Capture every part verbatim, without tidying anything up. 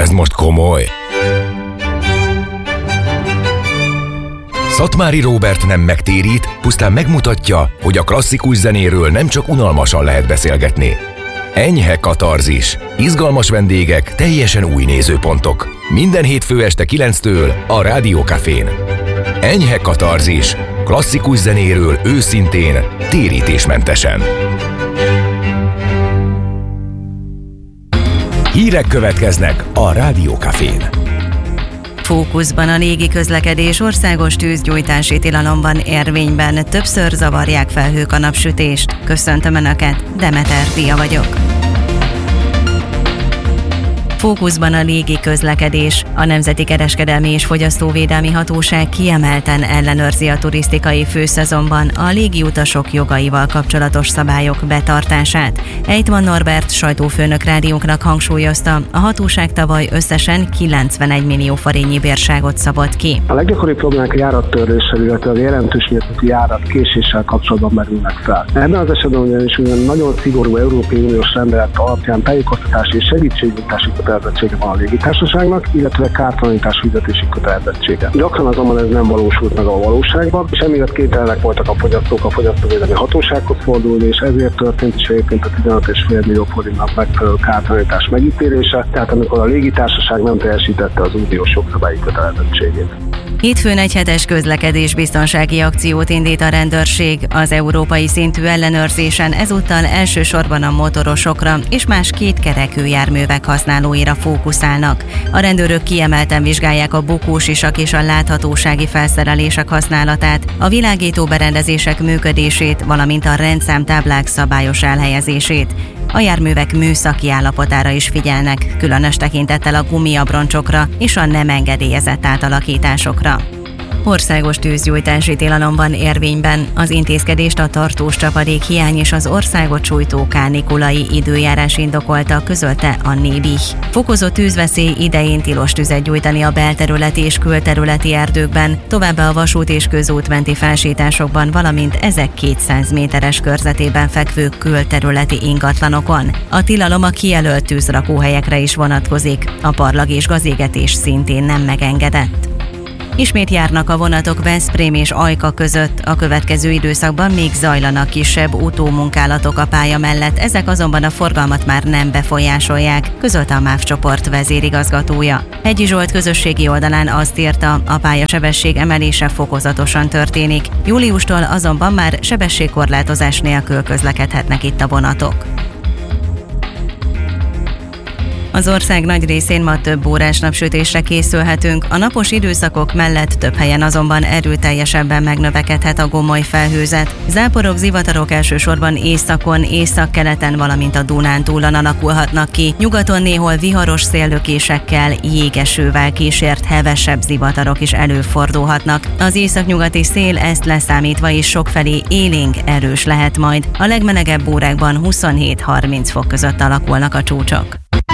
Ez most komoly. Szatmári Róbert nem megtérít, pusztán megmutatja, hogy a klasszikus zenéről nem csak unalmasan lehet beszélgetni. Enyhe katarzis, izgalmas vendégek, teljesen új nézőpontok. Minden hétfő este kilenctől a Rádió Cafén. Enyhe katarzis, klasszikus zenéről őszintén, térítésmentesen. Hírek következnek a Rádió Cafén. Fókuszban a légiközlekedés. Országos tűzgyújtási tilalom van érvényben. Többször zavarják felhők a napsütést. Köszöntöm Önöket, Demeter Dia vagyok. Fókuszban a légiközlekedés. A Nemzeti Kereskedelmi és Fogyasztóvédelmi Hatóság kiemelten ellenőrzi a turisztikai főszezonban a légiutasok jogaival kapcsolatos szabályok betartását. Ejtman Norbert sajtófőnök rádiónknak hangsúlyozta, a hatóság tavaly összesen kilencvenegy millió forintnyi bírságot szabott ki. A leggyakoribb problémák a járattörléssel, illetve a jelentős mértékű járat késéssel kapcsolatban merülnek fel. Ebben az esetben ugyanis nagyon szigorú Európai Uniós rendelet alapján tájékoztatási és segítségnyújtási kötelezettsége van a légitársaságnak, illetve kártalanítás fizetési kötelezettsége. Gyakran azonban ez nem valósult meg a valóságban, és emiatt képtelenek voltak a fogyasztók a fogyasztóvédelmi hatósághoz fordulni, és ezért történt is egyébként a tizenöt egész öt millió forintnak megfelelő kártalanítás megítélése, tehát amikor a légitársaság nem teljesítette az uniós jogszabályi kötelezettségét. Hétfőn egy hetes közlekedésbiztonsági akciót indít a rendőrség. Az európai szintű ellenőrzésen ezúttal elsősorban a motorosokra és más kétkerekű járművek használóira fókuszálnak. A rendőrök kiemelten vizsgálják a bukósisak és a láthatósági felszerelések használatát, a világító berendezések működését, valamint a rendszámtáblák szabályos elhelyezését. A járművek műszaki állapotára is figyelnek, különös tekintettel a gumiabroncsokra és a nem engedélyezett átalakításokra. Országos tűzgyújtási tilalom van érvényben. Az intézkedést a tartós csapadék hiány és az országot sújtó kánikulai időjárás indokolta, közölte a Nébi. Fokozott tűzveszély idején tilos tüzet gyújtani a belterületi és külterületi erdőkben, továbbá a vasút és közút menti felsétásokban, valamint ezek kétszáz méteres körzetében fekvő külterületi ingatlanokon. A tilalom a kijelölt tűzrakóhelyekre is vonatkozik, a parlag és gazégetés szintén nem megengedett. Ismét járnak a vonatok Veszprém és Ajka között, a következő időszakban még zajlanak kisebb utómunkálatok a pálya mellett, ezek azonban a forgalmat már nem befolyásolják, közölte a MÁV csoport vezérigazgatója. Hegyi Zsolt közösségi oldalán azt írta, a pályasebesség emelése fokozatosan történik, júliustól azonban már sebességkorlátozás nélkül közlekedhetnek itt a vonatok. Az ország nagy részén ma több órás napsütésre készülhetünk, a napos időszakok mellett több helyen azonban erőteljesebben megnövekedhet a gomoly felhőzet. Záporok, zivatarok elsősorban északon, északkeleten, valamint a Dunántúlon alakulhatnak ki. Nyugaton néhol viharos széllökésekkel, jégesővel kísért hevesebb zivatarok is előfordulhatnak. Az északnyugati szél ezt leszámítva is sokfelé élénk erős lehet majd. A legmelegebb órákban huszonhét-harminc fok között alakulnak a csúcsok.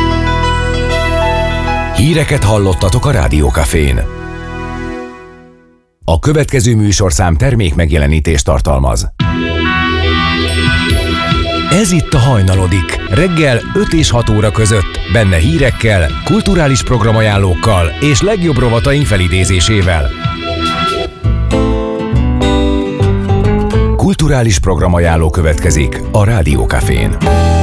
Híreket hallottatok a Rádió Cafén. A következő műsorszám termék megjelenítést tartalmaz. Ez itt a Hajnalodik, reggel öt és hat óra között, benne hírekkel, kulturális programajánlókkal és legjobb rovataink felidézésével. Kulturális programajánló következik a Rádió Cafén.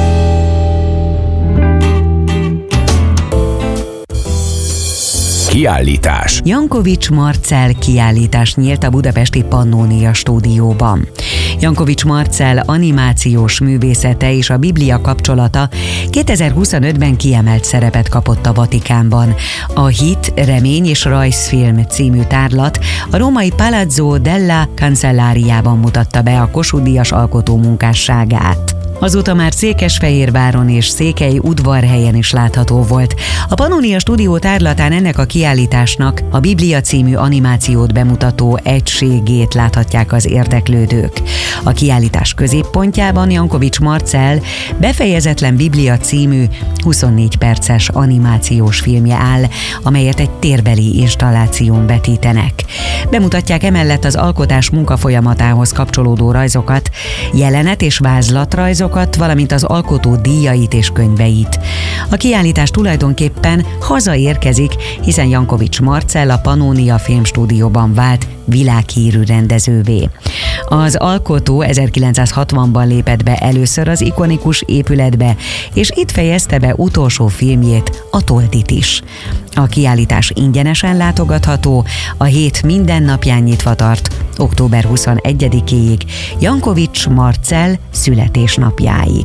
Kiállítás. Jankovics Marcell kiállítás nyílt a budapesti Pannónia stúdióban. Jankovics Marcell animációs művészete és a Biblia kapcsolata kétezer-huszonötben kiemelt szerepet kapott a Vatikánban. A Hit, Remény és Rajzfilm című tárlat a római Palazzo della Cancelláriában mutatta be a Kossuth-díjas alkotó munkásságát. Azóta már Székesfehérváron és Székely udvarhelyen is látható volt. A Pannónia stúdió tárlatán ennek a kiállításnak a Biblia című animációt bemutató egységét láthatják az érdeklődők. A kiállítás középpontjában Jankovics Marcell Befejezetlen Biblia című huszonnégy perces animációs filmje áll, amelyet egy térbeli installáción vetítenek. Bemutatják emellett az alkotás munkafolyamatához kapcsolódó rajzokat, jelenet és vázlatrajzok, kiállításokat, valamint az alkotó díjait és könyveit. A kiállítás tulajdonképpen hazaérkezik, hiszen Jankovics Marcell a Pannónia Filmstúdióban vált világhírű rendezővé. Az alkotó ezerkilencszázhatvanban lépett be először az ikonikus épületbe, és itt fejezte be utolsó filmjét, a Toldit is. A kiállítás ingyenesen látogatható, a hét minden napján nyitva tart, október huszonegyedikéig, Jankovics Marcell születésnapjáig.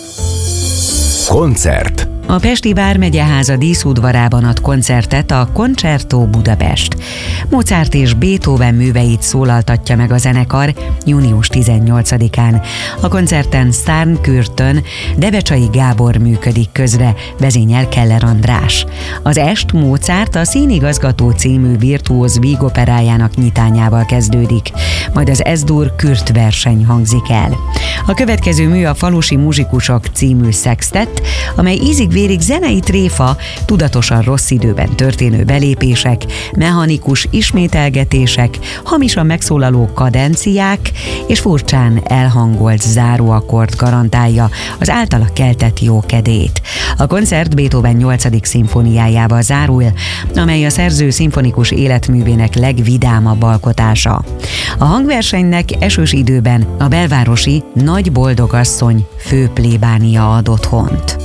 Koncert. A Pesti Vármegyeháza díszudvarában ad koncertet a Concerto Budapest. Mozart és Beethoven műveit szólaltatja meg a zenekar június tizennyolcadikán. A koncerten Szárny Kürtön Debecsai Gábor működik közre, vezényel Keller András. Az est Mozart a Színigazgató című virtuóz vígoperájának nyitányával kezdődik, majd az Es-dur Kürt verseny hangzik el. A következő mű a Falusi muzsikusok című szextett, amely ízig vérig zenei tréfa, tudatosan rossz időben történő belépések, mechanikus ismételgetések, hamisan megszólaló kadenciák és furcsán elhangolt záróakkord garantálja az általa keltett jókedét. A koncert Beethoven nyolcadik szimfóniájával zárul, amely a szerző szimfonikus életművének legvidámabb alkotása. A hangversenynek esős időben a belvárosi Nagy Boldogasszony főplébánia ad otthont.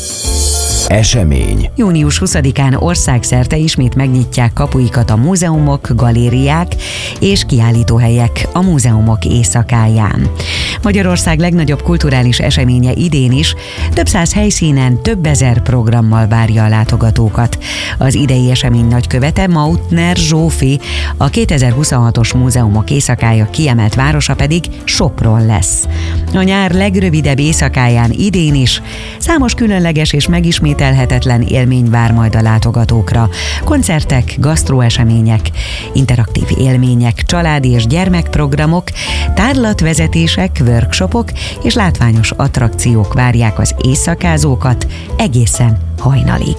Esemény. június huszadikán országszerte ismét megnyitják kapuikat a múzeumok, galériák és kiállítóhelyek a múzeumok éjszakáján. Magyarország legnagyobb kulturális eseménye idén is, több száz helyszínen több ezer programmal várja a látogatókat. Az idei esemény nagykövete Mautner Zsófi, a kétezer-huszonhatos múzeumok éjszakája kiemelt városa pedig Sopron lesz. A nyár legrövidebb éjszakáján idén is számos különleges és megismételhetetlen élmény vár majd a látogatókra. Koncertek, gasztroesemények, interaktív élmények, családi és gyermekprogramok, tárlatvezetések, workshopok és látványos attrakciók várják az éjszakázókat egészen hajnalig.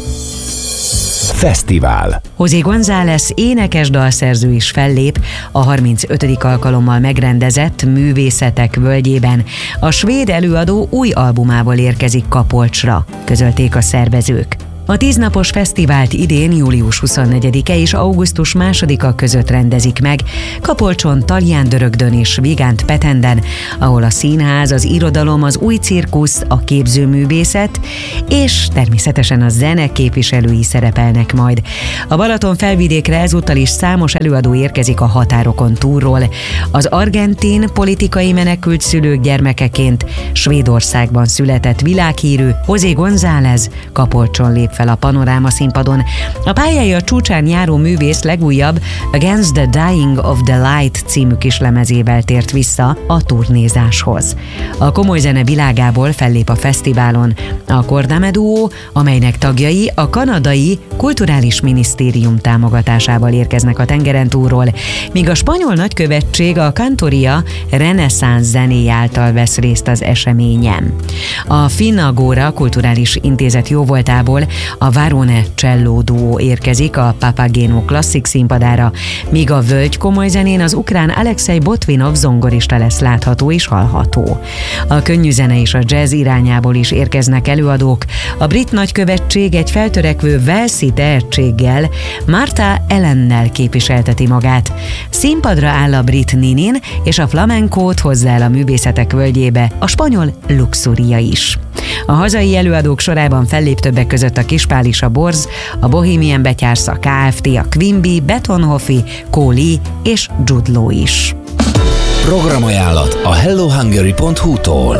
Fesztivál. José González énekes dalszerző is fellép a harmincötödik alkalommal megrendezett Művészetek Völgyében. A svéd előadó új albumából érkezik Kapolcsra, közölték a szervezők. A tíznapos fesztivált idén július huszonnegyedike és augusztus másodika között rendezik meg Kapolcson, Talján-Dörögdön és Vigánt-Petenden, ahol a színház, az irodalom, az új cirkusz, a képzőművészet és természetesen a zene képviselői szerepelnek majd. A Balaton felvidékre ezúttal is számos előadó érkezik a határokon túlról. Az argentin politikai menekült szülők gyermekeként Svédországban született világhírű José González Kapolcson lép fel a Panoráma színpadon. A pályája csúcsán járó művész legújabb Against the Dying of the Light című kislemezével tért vissza a turnézáshoz. A komoly zene világából fellép a fesztiválon a Cordame Duo, amelynek tagjai a kanadai Kulturális Minisztérium támogatásával érkeznek a tengeren túlról, míg a spanyol nagykövetség a Cantoria reneszánsz zené által vesz részt az eseményen. A Finn Agora Kulturális Intézet jóvoltából a Varone Cello Duo érkezik a Papageno klasszik színpadára, míg a völgy komoly zenén az ukrán Alexei Botvinov zongorista lesz látható és hallható. A könnyű zene és a jazz irányából is érkeznek előadók. A brit nagykövetség egy feltörekvő walesi tehetséggel, Martha Ellennel képviselteti magát. Színpadra áll a brit Ninin, és a flamencót hozzá el a Művészetek Völgyébe a spanyol Luxuria is. A hazai előadók sorában fellép többek között a Kispál is, a Borz, a Bohemian Betyársz, a Kft., a Quimby, Betonhoffi, Kóli és Jude Law is. Programajánlat a hello hungary pont hu-tól.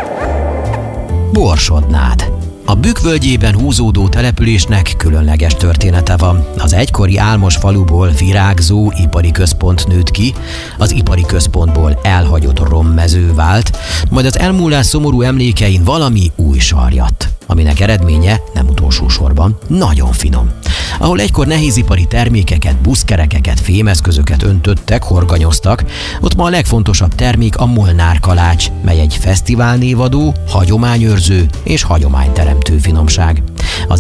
Borsodnád. A Bükk völgyében húzódó településnek különleges története van. Az egykori álmos faluból virágzó ipari központ nőtt ki, az ipari központból elhagyott rommező vált, majd az elmúlás szomorú emlékein valami új sarjadt, aminek eredménye nem utolsó sorban nagyon finom. Ahol egykor nehézipari termékeket, buszkerekeket, fémeszközöket öntöttek, horganyoztak, ott ma a legfontosabb termék a Molnár kalács, mely egy fesztivál névadó, hagyományőrző és hagyományteremtő finomság. Az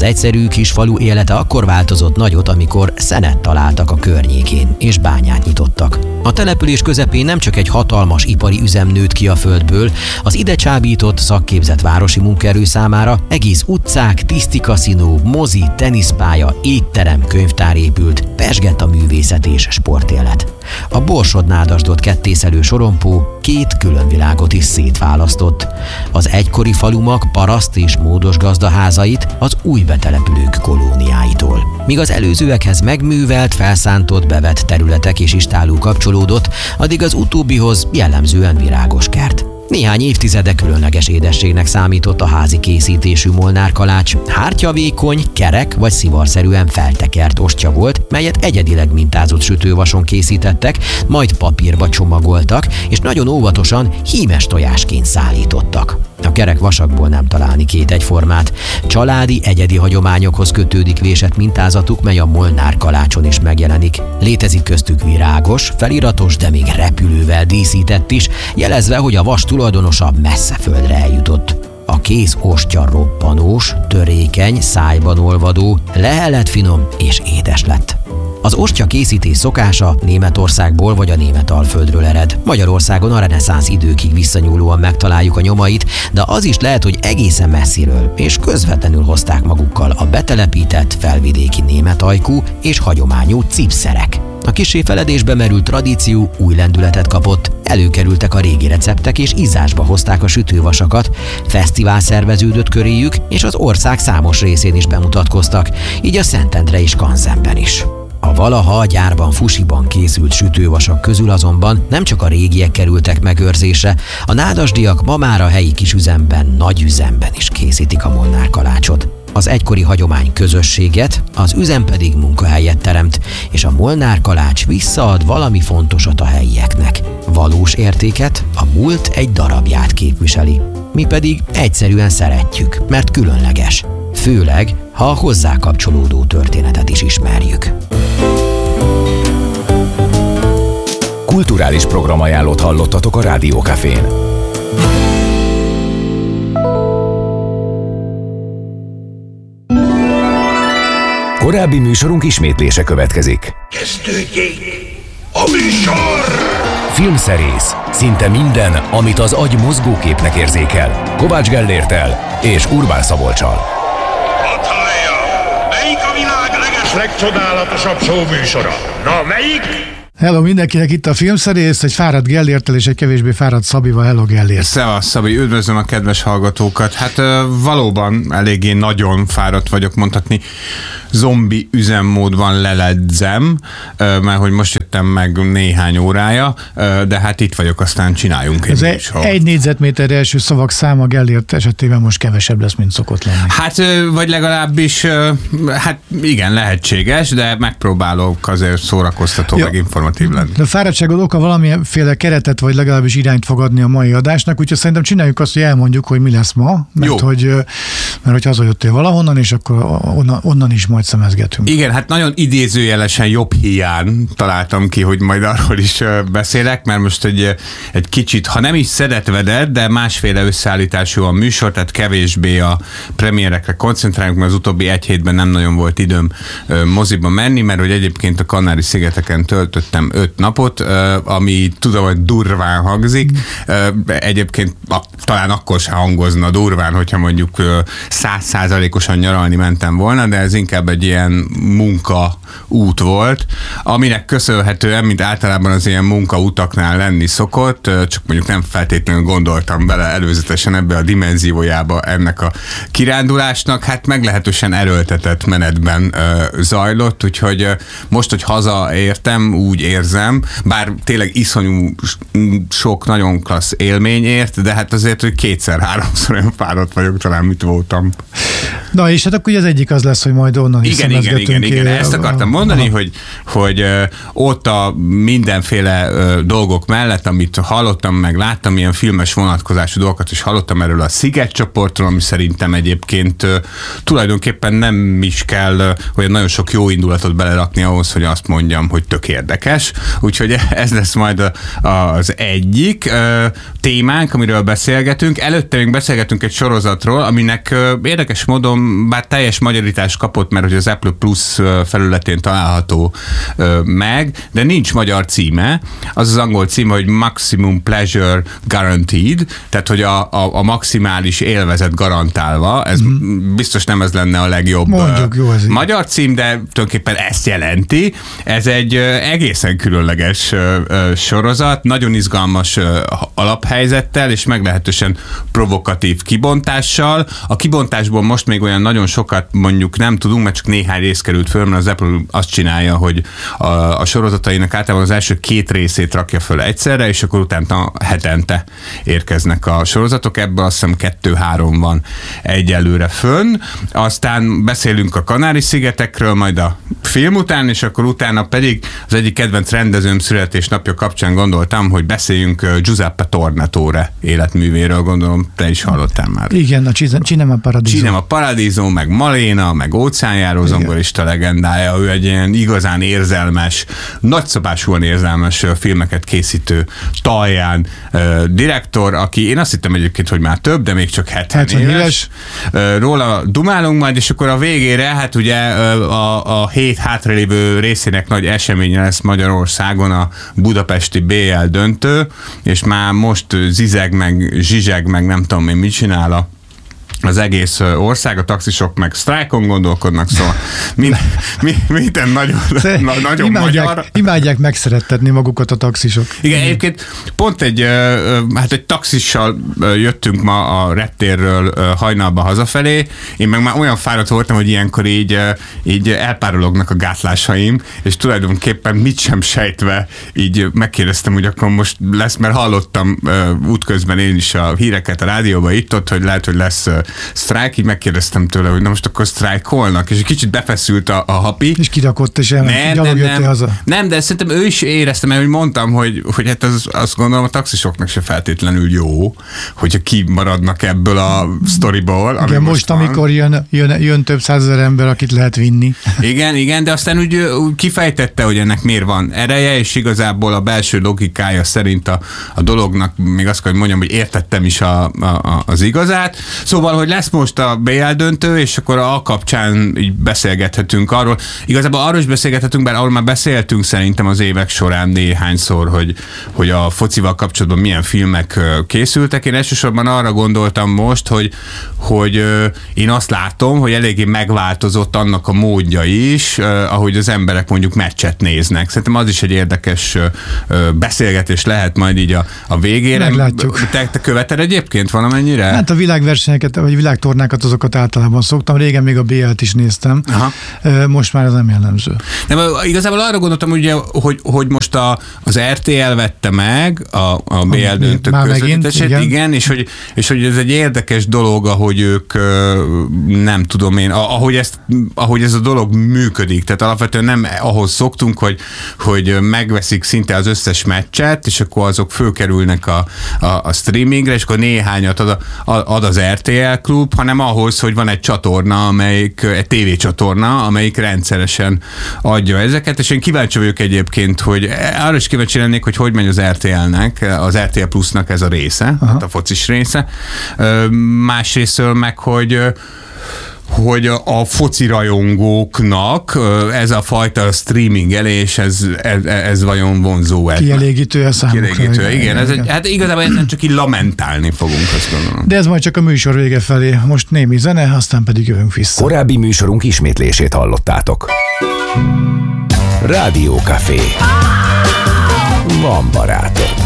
egyszerű kis falu élete akkor változott nagyot, amikor szenet találtak a környékén, és bányát nyitottak. A település közepén nem csak egy hatalmas ipari üzem nőtt ki a földből, az ide csábított, szakképzett városi munkaerő számára egész utcák, tisztikaszinó, mozi, teniszpálya, étterem, könyvtár épült, pezsgett a művészet és sportélet. A Borsod-Nádasdot kettészelő sorompó két külön világot is szétválasztott. Az egykori falumak paraszt és módos gazdaházait az új betelepülők kolóniáitól. Míg az előzőekhez megművelt, felszántott, bevett területek és istálló kapcsolódott, addig az utóbbihoz jellemzően virágos kert. Néhány évtizede különleges édességnek számított a házi készítésű Molnár kalács. Hártyavékony, kerek vagy szivarszerűen feltekert ostya volt, melyet egyedileg mintázott sütővason készítettek, majd papírba csomagoltak, és nagyon óvatosan hímes tojásként szállítottak. A kerek vasakból nem találni két egyformát. Családi, egyedi hagyományokhoz kötődik vésett mintázatuk, mely a Molnár kalácson is megjelenik. Létezik köztük virágos, feliratos, de még repülővel díszített is, jelezve, hogy a vas tulajdonosa messze földre eljutott. A kész ostya roppanós, törékeny, szájban olvadó, lehelet finom és édes lett. Az ostya készítés szokása Németországból vagy a Németalföldről ered. Magyarországon a reneszánsz időkig visszanyúlóan megtaláljuk a nyomait, de az is lehet, hogy egészen messziről és közvetlenül hozták magukkal a betelepített felvidéki németajkú és hagyományú cipszerek. A kissé feledésbe merült tradíció új lendületet kapott, előkerültek a régi receptek és ízásba hozták a sütővasakat, fesztivál szerveződött köréjük, és az ország számos részén is bemutatkoztak, így a Szentendre és Kanzenben is. A valaha a gyárban fusiban készült sütővasak közül azonban nem csak a régiek kerültek megőrzésre, a nádasdiak ma már a helyi kisüzemben, nagyüzemben is készítik a Molnár kalácsot. Az egykori hagyomány közösséget, az üzem pedig munkahelyet teremt, és a Molnár kalács visszaad valami fontosat a helyieknek. Valós értéket, a múlt egy darabját képviseli. Mi pedig egyszerűen szeretjük, mert különleges. Főleg, ha a hozzá kapcsolódó történetet is ismerjük. Kulturális programajánlót hallottatok a Rádió Cafén. Korábbi műsorunk ismétlése következik. Kezdődjék a műsor! Filmszerész. Szinte minden, amit az agy mozgóképnek érzékel. Kovács Gellérttel és Urbán Szabolccsal. Hadd hallja! Melyik a világ leges legcsodálatosabb show műsora? Na, melyik? Hello mindenkinek, itt a Filmszerész, egy fáradt Gellérttel és egy kevésbé fáradt Szabival. Hello Gellért. Szevasz Szabi, üdvözlöm a kedves hallgatókat. Hát valóban eléggé nagyon fáradt vagyok, mondhatni zombi üzemmódban leledzem, mert hogy most jöttem meg néhány órája, de hát itt vagyok, aztán csináljunk egy műsort. Egy négyzetméter első szavak száma Gellért esetében most kevesebb lesz, mint szokott lenni. Hát, vagy legalábbis, hát igen, lehetséges, de megpróbálok azért szórakoztató, ja, meg informatív lenni. De a fáradtságod oka valamiféle keretet, vagy legalábbis irányt fog adni a mai adásnak, úgyhogy szerintem csináljuk azt, hogy elmondjuk, hogy mi lesz ma, mert Jó. hogy mert hogy hazajöttél valahonnan, és akkor onnan, onnan is majd szemezgetünk. Igen, hát nagyon idézőjelesen jobb hiány találtam ki, hogy majd arról is beszélek, mert most egy, egy kicsit, ha nem is szedetvedett, de másféle összeállítású a műsor, tehát kevésbé a premierekre koncentrálunk, mert az utóbbi egy hétben nem nagyon volt időm moziba menni, mert hogy egyébként a Kanári-szigeteken töltöttem öt napot, ami tudom, hogy durván hangzik. Egyébként talán akkor se hangozna durván, hogyha mondjuk száz százalékosan nyaralni mentem volna, de ez inkább egy ilyen munka út volt, aminek köszönhetően, mint általában az ilyen munkautaknál lenni szokott, csak mondjuk nem feltétlenül gondoltam bele előzetesen ebbe a dimenziójába ennek a kirándulásnak, hát meglehetősen erőltetett menetben zajlott, úgyhogy most, hogy hazaértem, úgy érzem, bár tényleg iszonyú sok nagyon klassz élmény ért, de hát azért, hogy kétszer-háromszor olyan fáradt vagyok, talán mit voltam. Na és hát akkor az egyik az lesz, hogy majd onnan is igen, igen, igen, igen, ezt akartam mondani, hogy, hogy uh, ott a mindenféle ö, dolgok mellett, amit hallottam, meg láttam, ilyen filmes vonatkozású dolgokat, és hallottam erről a Szigetcsoportról, ami szerintem egyébként ö, tulajdonképpen nem is kell ö, olyan nagyon sok jó indulatot belerakni ahhoz, hogy azt mondjam, hogy tök érdekes. Úgyhogy ez lesz majd a, az egyik ö, témánk, amiről beszélgetünk. Előtte még beszélgetünk egy sorozatról, aminek ö, érdekes módon bár teljes magyarítást kapott, mert hogy az Apple Plus felületén található ö, meg, de nincs magyar címe. Az az angol címe, hogy Maximum Pleasure Guaranteed, tehát hogy a, a, a maximális élvezet garantálva. Ez mm. biztos nem ez lenne a legjobb Mondjuk, jó, ez magyar cím, de tulajdonképpen ezt jelenti. Ez egy ö, egészen különleges ö, ö, sorozat, nagyon izgalmas ö, alaphelyzettel, és meglehetősen provokatív kibontással. A kibontásból most még olyan nagyon sokat mondjuk nem tudunk, mert csak néhány rész került föl, mert az Apple azt csinálja, hogy a, a sorozatainak általában az első két részét rakja föl egyszerre, és akkor utána hetente érkeznek a sorozatok, ebből azt hiszem kettő-három van egyelőre fönn. Aztán beszélünk a Kanári-szigetekről, majd a film után, és akkor utána pedig az egyik kedvenc rendezőm születésnapja kapcsán gondoltam, hogy beszéljünk Giuseppe Tornatore életművéről, gondolom te is hallottál már. Igen, a Cinema Paradiso. Cinema Paradiso, meg Maléna, meg Óceánjáró zongorista legendája, ő egy ilyen igazán érzelmes, nagyszabásúan érzelmes filmeket készítő Talján uh, direktor, aki én azt hittem egyébként, hogy már több, de még csak hetven éves. Uh, róla dumálunk majd, és akkor a végére, hát ugye uh, a, a hét hátralévő részének nagy eseménye lesz Magyarországon a budapesti bé el döntő, és már most zizeg, meg zsizseg, meg nem tudom én mit csinál a az egész ország, a taxisok meg sztrájkon gondolkodnak, szóval mind, mind, minden nagyon, na, nagyon imádják, magyar. Imádják megszerettetni magukat a taxisok. Igen, egyébként pont egy, hát egy taxissal jöttünk ma a reptérről hajnalba hazafelé, én meg már olyan fáradt voltam, hogy ilyenkor így, így elpárolognak a gátlásaim, és tulajdonképpen mit sem sejtve így megkérdeztem, hogy akkor most lesz, mert hallottam útközben én is a híreket a rádióban itt-ott, hogy lehet, hogy lesz sztrájk, így megkérdeztem tőle, hogy na most akkor sztrájkolnak, és egy kicsit befeszült a, a hapi. És kirakott, és elment, nem, nem, nem, haza. Nem, de szerintem ő is érezte, mert hogy mondtam, hogy, hogy hát az, azt gondolom a taxisoknak se feltétlenül jó, hogyha kimaradnak ebből a sztoriból. Igen, most, most amikor jön, jön, jön több százezer ember, akit lehet vinni. Igen, igen, de aztán úgy, úgy kifejtette, hogy ennek miért van ereje, és igazából a belső logikája szerint a, a dolognak, még azt kell, hogy mondjam, hogy értettem is a, a, az igazát. Szóval, hogy lesz most a bé el döntő, és akkor a kapcsán így beszélgethetünk arról. Igazából arról is beszélgethetünk, bár arról már beszéltünk szerintem az évek során néhányszor, hogy, hogy a focival kapcsolatban milyen filmek készültek. Én elsősorban arra gondoltam most, hogy, hogy én azt látom, hogy eléggé megváltozott annak a módja is, ahogy az emberek mondjuk meccset néznek. Szerintem az is egy érdekes beszélgetés lehet majd így a, a végére. Meglátjuk. Te, te követed egyébként valamennyire? Hát a világversenyeket, vagy világtornákat azokat általában szoktam. Régen még a bé el-t is néztem. Aha. Most már ez nem jellemző. Nem, igazából arra gondoltam, ugye, hogy, hogy most a, az er té el vette meg a, a bé el döntő közvetítését, igen, igen és, hogy, és hogy ez egy érdekes dolog, ahogy ők nem tudom én, ahogy, ezt, ahogy ez a dolog működik. Tehát alapvetően nem ahhoz szoktunk, hogy, hogy megveszik szinte az összes meccset, és akkor azok fölkerülnek a, a, a streamingre, és akkor néhányat ad, a, ad az er té el klub, hanem ahhoz, hogy van egy csatorna, amelyik, egy tévécsatorna, amelyik rendszeresen adja ezeket, és én kíváncsi vagyok egyébként, hogy arra is kíváncsi lennék, hogy hogy megy az er té el-nek, az er té el Plusnak ez a része, hát a focis része. Másrésztől meg, hogy hogy a foci rajongóknak ez a fajta streamingelés, ez, ez, ez vajon vonzó. Kielégítő a számukra. Kielégítő, igen. Ez egy, hát igazából ezen csak így lamentálni fogunk, azt gondolom. De ez majd csak a műsor vége felé. Most némi zene, aztán pedig jövünk vissza. Korábbi műsorunk ismétlését hallottátok. Rádió Café. Van barátom.